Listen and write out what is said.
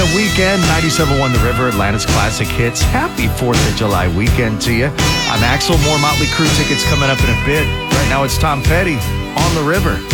Entertainment Weekend, 97.1 The River, Atlanta's classic hits. Happy 4th of July weekend to you. I'm Axel. More Motley Crue tickets coming up in a bit. Right now it's Tom Petty on The River.